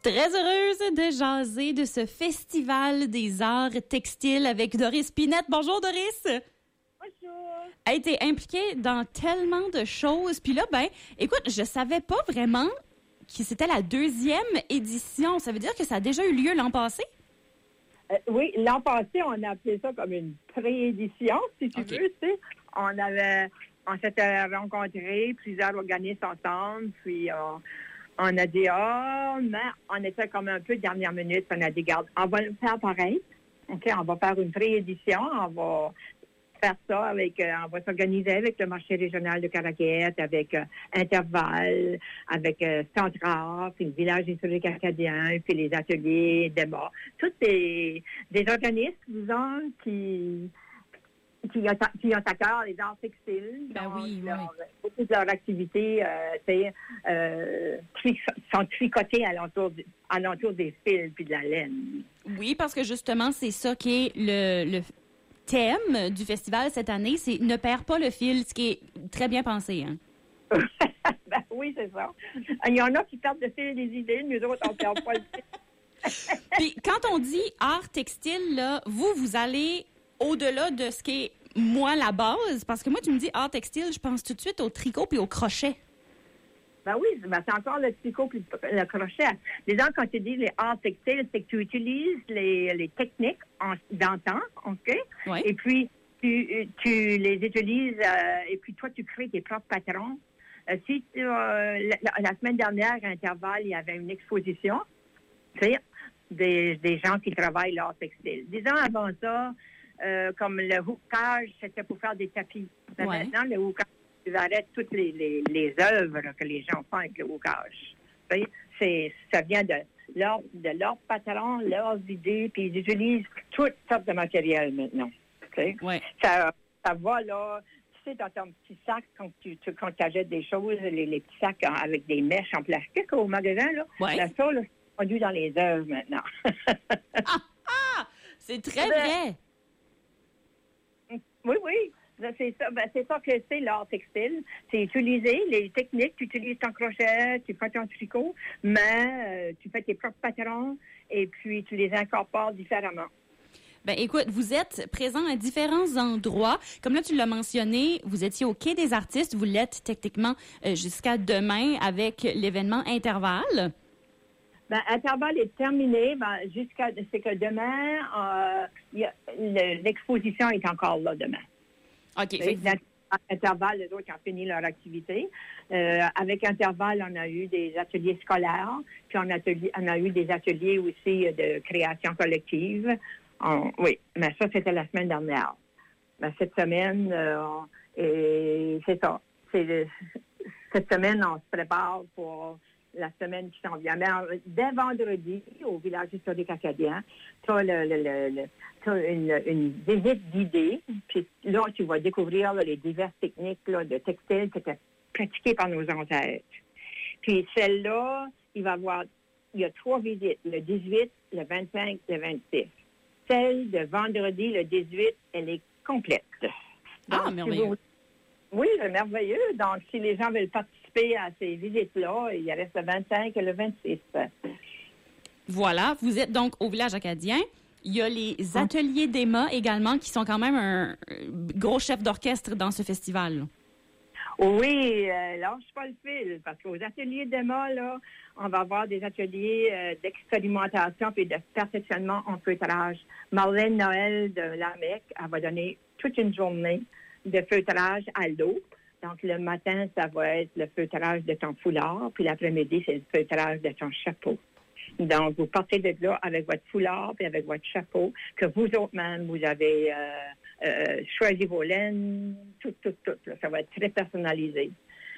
Très heureuse de jaser de ce festival des arts textiles avec Doris Pinette. Bonjour Doris. Bonjour. A été impliquée dans tellement de choses. Puis là, écoute, je savais pas vraiment que c'était la 2e édition. Ça veut dire que ça a déjà eu lieu l'an passé? Oui, l'an passé, on a appelé ça comme une pré-édition, si tu veux. Tu sais. On s'était rencontrés, plusieurs organismes ensemble, puis on a dit, mais on était comme un peu dernière minute, on a dit, garde, on va le faire pareil. OK, on va faire une pré-édition, on va faire ça on va s'organiser avec le marché régional de Caraquette, avec Interval, avec Centrale, puis le village historique acadien, puis les ateliers d'EMA. Tous des organismes, disons, qui ont à cœur les arts textiles. Beaucoup de leurs activités sont tricotées alentour des fils puis de la laine. Oui, parce que justement, c'est ça qui est le thème du festival cette année, c'est « Ne perds pas le fil », ce qui est très bien pensé. Hein? Oui, c'est ça. Il y en a qui perdent le fil des idées, nous autres, on ne perd pas le fil. Puis quand on dit art textile, là, vous allez au-delà de ce qui est, moi, la base, parce que moi, tu me dis art textile, je pense tout de suite au tricot puis au crochet. Oui, c'est encore le tricot puis le crochet. Disons, quand tu dis les arts textiles, c'est que tu utilises les techniques d'antan, OK? Oui. Et puis, tu les utilises, et puis toi, tu crées tes propres patrons. La semaine dernière, à Interval, il y avait une exposition, tu sais, des gens qui travaillent l'art textile. Disons, avant ça, comme le hookage, c'était pour faire des tapis. Ouais. Maintenant, le hookage, tu arrêtes toutes les œuvres que les gens font avec le hookage. Ça vient de leurs patrons, leurs idées, puis ils utilisent toutes sortes de matériel maintenant. Ouais. Ça va là, tu sais, dans ton petit sac, quand tu achètes des choses, les petits sacs avec des mèches en plastique au magasin, là, ouais. ça, c'est produit dans les œuvres maintenant. C'est très vrai. Oui. C'est ça que c'est l'art textile. C'est utiliser les techniques. Tu utilises ton crochet, tu fais ton tricot, mais tu fais tes propres patrons et puis tu les incorpores différemment. Écoute, vous êtes présent à différents endroits. Comme là, tu l'as mentionné, vous étiez au Quai des artistes. Vous l'êtes techniquement jusqu'à demain avec l'événement Interval. Interval est terminé. C'est que demain, l'exposition est encore là demain. OK. Interval, les autres ont fini leur activité. Avec Interval, on a eu des ateliers scolaires, puis on a eu des ateliers aussi de création collective. Oui, mais ça, c'était la semaine dernière. Cette semaine, c'est ça. Cette semaine, on se prépare pour la semaine qui s'en vient. Mais dès vendredi, au village historique acadien, tu as une visite guidée. Puis là, tu vas découvrir les diverses techniques de textile qui étaient pratiquées par nos ancêtres. Puis celle-là, il y a 3 visites, le 18, le 25, le 26. Celle de vendredi, le 18, elle est complète. Donc, merveilleux. Oui, c'est merveilleux. Donc, si les gens veulent participer à ces visites-là, il reste le 25 et le 26. Voilà, vous êtes donc au village acadien. Il y a les ateliers d'EMA également, qui sont quand même un gros chef d'orchestre dans ce festival. Oui, lâche pas le fil, parce qu'aux ateliers d'EMA, là, on va avoir des ateliers d'expérimentation puis de perfectionnement en feutrage. Marlène Noël de l'AMEC, elle va donner toute une journée de feutrage à l'eau. Donc, le matin, ça va être le feutrage de ton foulard, puis l'après-midi, c'est le feutrage de ton chapeau. Donc, vous partez de là avec votre foulard puis avec votre chapeau, que vous autres-même, vous avez choisi vos laines, tout. Là. Ça va être très personnalisé.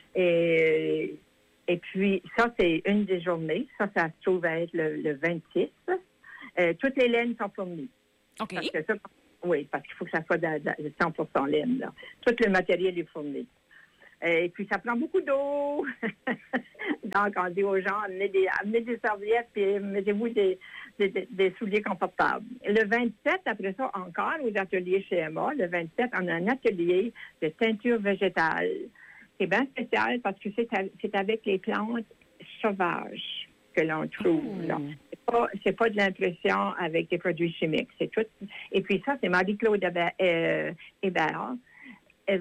Et puis, ça, c'est une des journées. Ça se trouve à être le 26. Toutes les laines sont fournies. OK. Parce qu'il faut que ça soit de 100% laine. Là. Tout le matériel est fourni. Et puis, ça prend beaucoup d'eau. Donc, on dit aux gens, amenez des serviettes puis mettez-vous des souliers confortables. Le 27, après ça, encore aux ateliers chez Emma, le 27, on a un atelier de teinture végétale. C'est bien spécial parce que c'est avec les plantes sauvages. que l'on trouve. Là. C'est pas de l'impression avec des produits chimiques. C'est tout. Et puis ça, c'est Marie-Claude Hébert. Elle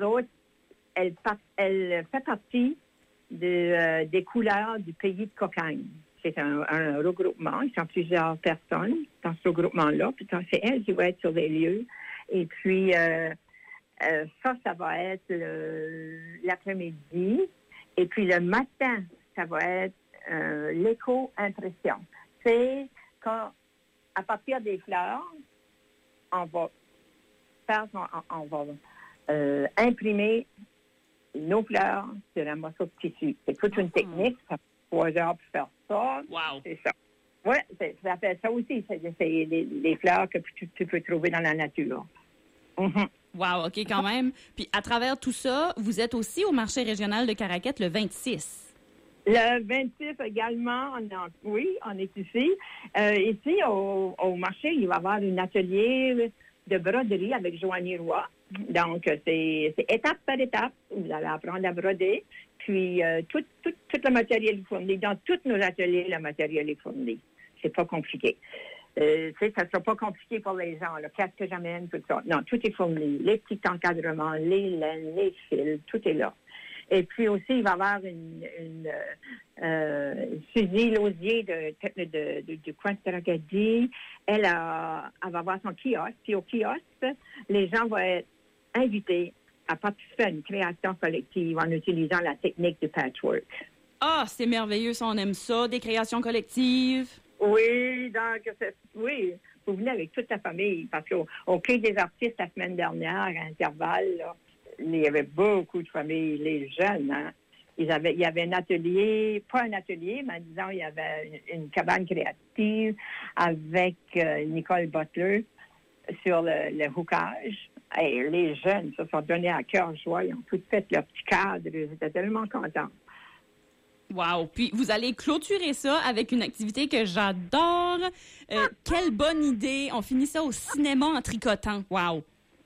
fait partie des couleurs du pays de Cocagne. C'est un regroupement. Ils sont plusieurs personnes dans ce regroupement-là. Puis c'est elle qui va être sur les lieux. Et puis, ça va être l'après-midi. Et puis, le matin, ça va être l'éco-impression. C'est quand, à partir des fleurs, on va imprimer nos fleurs sur un morceau de tissu. C'est toute une technique. Ça prend 3 heures pour faire ça. Wow. C'est ça. Oui, ça fait ça aussi. C'est les fleurs que tu peux trouver dans la nature. Mm-hmm. Wow, OK, quand même. Puis, à travers tout ça, vous êtes aussi au marché régional de Caraquette le 26. Le 26 également, on est ici. Ici, au marché, il va y avoir un atelier de broderie avec Joanie Roy. Donc, c'est étape par étape. Vous allez apprendre à broder. Puis, tout le matériel est fourni. Dans tous nos ateliers, le matériel est fourni. C'est pas compliqué. Ça ne sera pas compliqué pour les gens. Qu'est-ce que j'amène, tout ça. Non, tout est fourni. Les petits encadrements, les laines, les fils, tout est là. Et puis aussi, il va y avoir une Suzy Lausier du coin de Tracadie. Elle va avoir son kiosque. Puis au kiosque, les gens vont être invités à participer à une création collective en utilisant la technique du patchwork. Ah, c'est merveilleux, ça, on aime ça, des créations collectives. Oui, donc, oui, vous venez avec toute la famille, parce qu'au Quai des artistes, la semaine dernière, à intervalle, là, il y avait beaucoup de familles, les jeunes, hein. Il y avait un atelier, pas un atelier, mais disons, il y avait une cabane créative avec Nicole Butler sur le hookage. Et les jeunes se sont donnés à cœur joie, ils ont tout fait leur petit cadre, ils étaient tellement contents. Wow! Puis vous allez clôturer ça avec une activité que j'adore. Quelle bonne idée! On finit ça au cinéma en tricotant. Wow!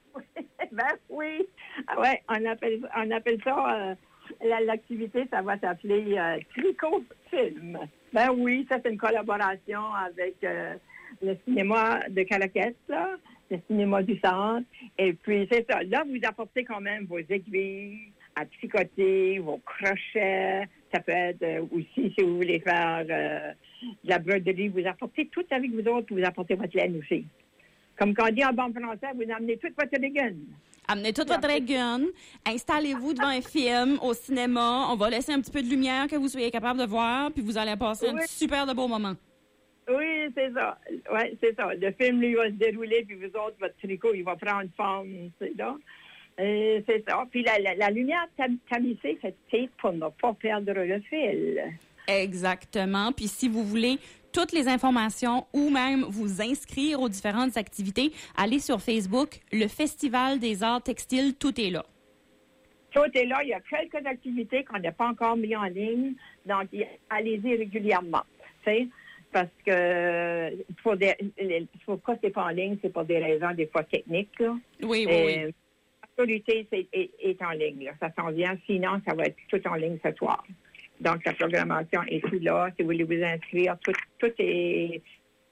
Ben oui! Ouais, on appelle ça l'activité, ça va s'appeler Tricot Film. Ben oui, ça c'est une collaboration avec le cinéma de Caraquette, là, le cinéma du centre. Et puis c'est ça. Là, vous apportez quand même vos aiguilles à tricoter, vos crochets. Ça peut être aussi, si vous voulez faire de la broderie, vous apportez tout avec vous autres, vous apportez votre laine aussi. Comme quand on dit en bon français, vous amenez toute votre gun. Amenez toute votre gun, installez-vous devant un film au cinéma, on va laisser un petit peu de lumière que vous soyez capable de voir, puis vous allez passer un super de beau moment. Oui, c'est ça. Oui, c'est ça. Le film, lui, va se dérouler, puis vous autres, votre tricot, il va prendre forme, c'est ça. C'est ça. Puis la lumière tamisée, c'est pour ne pas perdre le fil. Exactement. Puis si vous voulez toutes les informations ou même vous inscrire aux différentes activités, allez sur Facebook, le Festival des arts textiles, tout est là. Tout est là. Il y a quelques activités qu'on n'a pas encore mis en ligne. Donc, allez-y régulièrement. Tu sais, parce que pourquoi c'est pas en ligne, c'est pour des raisons des fois techniques. Là. Oui. L'actualité est en ligne. Là. Ça s'en vient. Sinon, ça va être tout en ligne ce soir. Donc, la programmation est tout là. Si vous voulez vous inscrire, tout est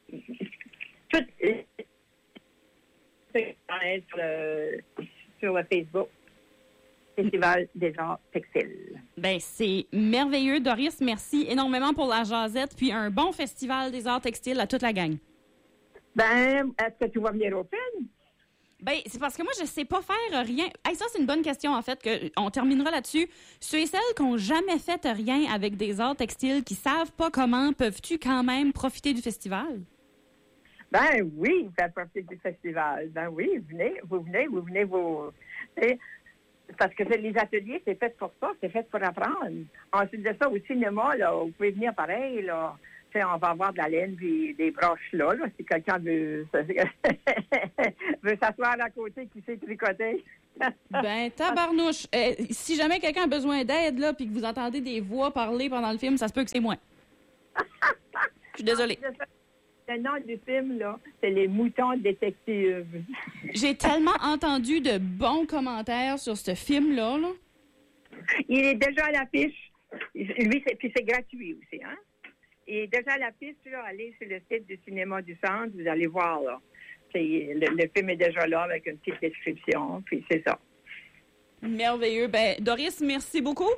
sur le Facebook Festival des arts textiles. Bien, c'est merveilleux. Doris, merci énormément pour la jasette, puis un bon Festival des arts textiles à toute la gang. Ben, est-ce que tu vas venir au film? Ben, c'est parce que moi, je sais pas faire rien. Hey, ça, c'est une bonne question, en fait, on terminera là-dessus. Ceux et celles qui n'ont jamais fait rien avec des arts textiles, qui savent pas comment, peuvent-tu quand même profiter du festival? Ben oui, vous faites profiter du festival. Ben oui, vous venez. Parce que les ateliers, c'est fait pour ça, c'est fait pour apprendre. Ensuite de ça, au cinéma, là, vous pouvez venir pareil, là. T'sais, on va avoir de la laine puis des broches là, si quelqu'un veut s'asseoir à côté qui sait tricoter. Ben, tabarnouche. Si jamais quelqu'un a besoin d'aide, là, puis que vous entendez des voix parler pendant le film, ça se peut que c'est moi. Je suis désolée. Le nom du film, là, c'est Les Moutons Détectives. J'ai tellement entendu de bons commentaires sur ce film-là, là. Il est déjà à l'affiche. Lui, puis c'est gratuit aussi, hein? Et déjà, l'affiche, là, allez sur le site du Cinéma du Centre, vous allez voir, là. Le film est déjà là avec une petite description, puis c'est ça. Merveilleux. Ben, Doris, merci beaucoup.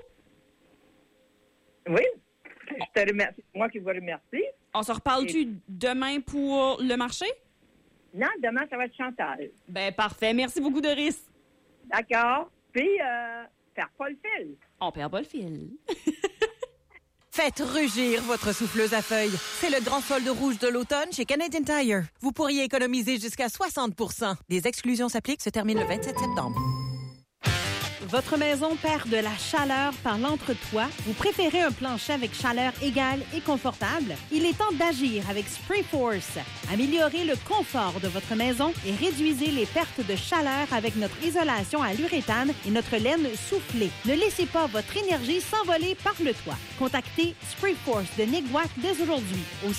Oui, je te remercie. Moi qui vous remercie. On se reparle-tu demain pour le marché? Non, demain, ça va être Chantal. Ben, parfait. Merci beaucoup, Doris. D'accord. Puis, perds pas le fil. On perd pas le fil. Faites rugir votre souffleuse à feuilles. C'est le grand solde rouge de l'automne chez Canadian Tire. Vous pourriez économiser jusqu'à 60 %. Des exclusions s'appliquent, se termine le 27 septembre. Votre maison perd de la chaleur par l'entretoit? Vous préférez un plancher avec chaleur égale et confortable? Il est temps d'agir avec SprayForce. Améliorez le confort de votre maison et réduisez les pertes de chaleur avec notre isolation à l'uréthane et notre laine soufflée. Ne laissez pas votre énergie s'envoler par le toit. Contactez SprayForce de Nick Watt dès aujourd'hui au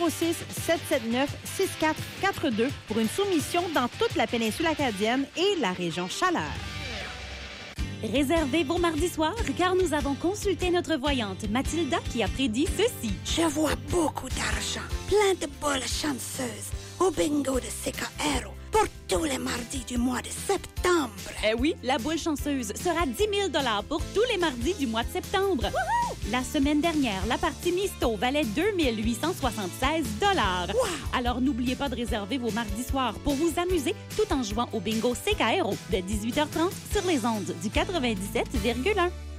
506-779-6442 pour une soumission dans toute la péninsule acadienne et la région Chaleur. Réservez vos mardis soirs car nous avons consulté notre voyante Mathilda qui a prédit ceci. Je vois beaucoup d'argent, plein de boules chanceuses au bingo de Secaero pour tous les mardis du mois de septembre. Eh oui, la boule chanceuse sera 10 000 $ pour tous les mardis du mois de septembre. Wouhou! La semaine dernière, la partie Misto valait 2 876 $. Wow! Alors n'oubliez pas de réserver vos mardis soirs pour vous amuser tout en jouant au bingo Secaero de 18h30 sur les ondes du 97,1.